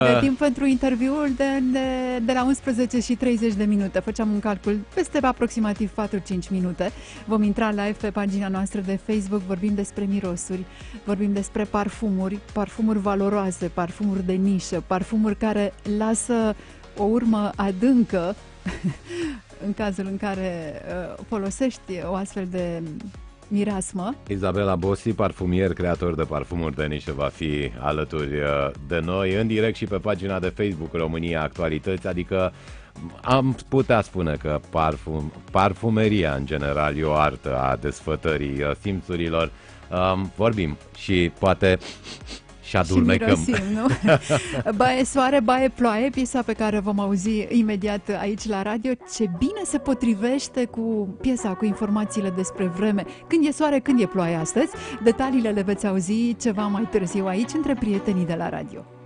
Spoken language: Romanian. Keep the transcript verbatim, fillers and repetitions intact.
De timp pentru interviul de, de, de la unsprezece și treizeci de minute. Făceam un calcul peste aproximativ patru-cinci minute. Vom intra live pe pagina noastră de Facebook. Vorbim despre mirosuri, vorbim despre parfumuri, parfumuri valoroase, parfumuri de nișă, parfumuri care lasă o urmă adâncă în cazul în care uh, folosești o astfel de mireasmă. Izabela Bossi, parfumier, creator de parfumuri de nișă, va fi alături de noi în direct și pe pagina de Facebook România Actualități, adică am putea spune că parfum, parfumeria în general e o artă a desfătării simțurilor. Um, vorbim și poate și adulmecăm. Și mirosim, nu? Baie soare, baie ploaie, piesa pe care vom auzi imediat aici la radio. Ce bine se potrivește cu piesa, cu informațiile despre vreme. Când e soare, când e ploaie astăzi. Detaliile le veți auzi ceva mai târziu aici, între prietenii de la radio.